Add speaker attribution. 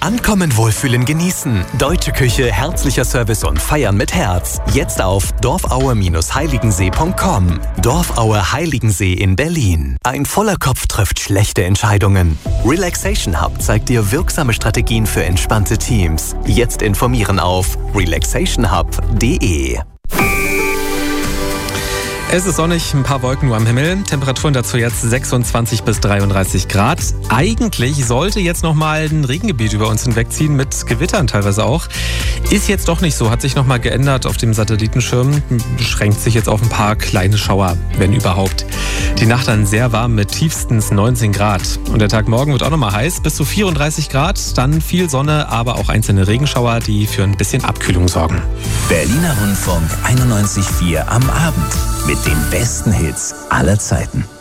Speaker 1: Ankommen, wohlfühlen, genießen. Deutsche Küche, herzlicher Service und Feiern mit Herz. Jetzt auf dorfaue-heiligensee.com. Dorfaue Heiligensee in Berlin. Ein voller Kopf trifft schlechte Entscheidungen. Relaxation Hub zeigt dir wirksame Strategien für entspannte Teams. Jetzt informieren auf relaxationhub.de.
Speaker 2: Es ist sonnig, ein paar Wolken nur am Himmel. Temperaturen dazu jetzt 26 bis 33 Grad. Eigentlich sollte jetzt nochmal ein Regengebiet über uns hinwegziehen, mit Gewittern teilweise auch. Ist jetzt doch nicht so, hat sich nochmal geändert auf dem Satellitenschirm. Beschränkt sich jetzt auf ein paar kleine Schauer, wenn überhaupt. Die Nacht dann sehr warm mit tiefstens 19 Grad. Und der Tag morgen wird auch nochmal heiß, bis zu 34 Grad. Dann viel Sonne, aber auch einzelne Regenschauer, die für ein bisschen Abkühlung sorgen.
Speaker 3: Berliner Rundfunk 91,4 am Abend. Mit den besten Hits aller Zeiten.